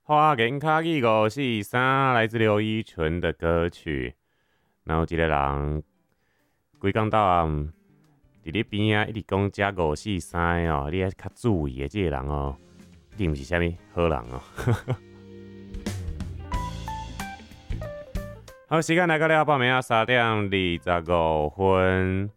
花言巧语543，来自刘依纯的歌曲。然后一个人规工到暗，伫你边啊，一直讲加543哦，你要较注意的这个人哦，一定不是啥物好人哦。好，时间来到了报名啊3点25分。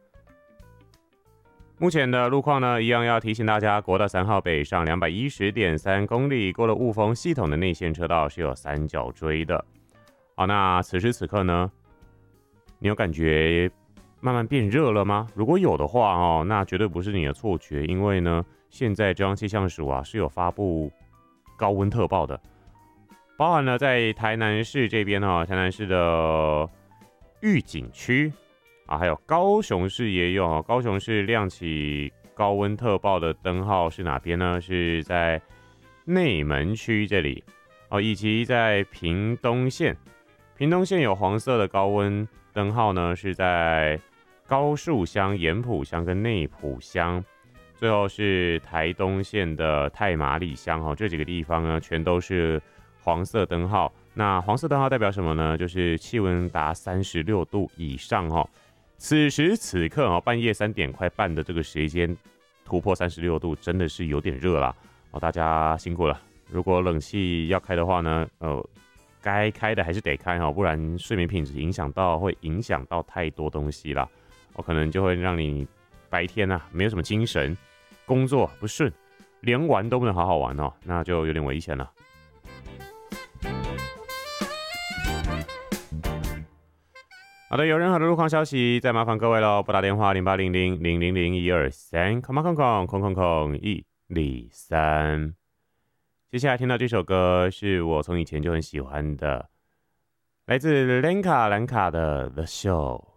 目前的路况呢，一样要提醒大家，国道3号北上210.3公里，过了雾峰系统的内线车道是有三角锥的。好，那此时此刻呢，你有感觉慢慢变热了吗？如果有的话哦，那绝对不是你的错觉，因为呢，现在中央气象署啊是有发布高温特报的，包含了在台南市这边哦，台南市的玉井区。还有高雄市也有哦，高雄市亮起高温特报的灯号是哪边呢？是在内门区这里哦，以及在屏东县，屏东县有黄色的高温灯号呢，是在高树乡、盐埔乡跟内埔乡，最后是台东县的太麻里乡哦，这几个地方呢，全都是黄色灯号。那黄色灯号代表什么呢？就是气温达36度以上哦。此时此刻哦，半夜3点快半的这个时间，突破36度，真的是有点热啦哦，大家辛苦了。如果冷气要开的话呢，该开的还是得开哦，不然睡眠品质会影响到太多东西啦，可能就会让你白天啊没有什么精神，工作不顺，连玩都不能好好玩哦，那就有点危险了。好的，有任何的路况消息，再麻烦各位喽，拨打电话0800000123，空123。接下来听到这首歌是我从以前就很喜欢的，来自兰卡的《The Show》。